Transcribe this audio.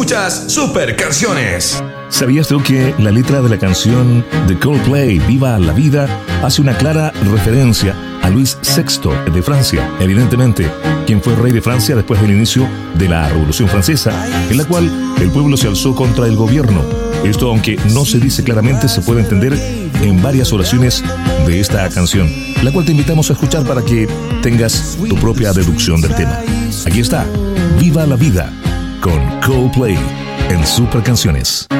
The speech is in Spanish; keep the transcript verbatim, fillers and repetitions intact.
Escuchas Super Canciones. ¿Sabías tú que la letra de la canción de Coldplay, Viva la Vida, hace una clara referencia a Luis sexto de Francia, evidentemente, quien fue rey de Francia después del inicio de la Revolución Francesa, en la cual el pueblo se alzó contra el gobierno? Esto, aunque no se dice claramente, se puede entender en varias oraciones de esta canción, la cual te invitamos a escuchar para que tengas tu propia deducción del tema. Aquí está, Viva la Vida, con Coldplay en Super Canciones.